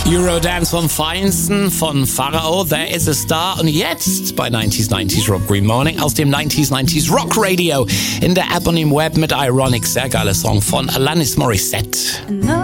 Eurodance vom Feinsten von Pharao, There is a Star. Und jetzt bei 90s Rock Green Morning aus dem 90s Rock Radio in der App und im Web mit Ironic. Sehr geiler Song von Alanis Morissette.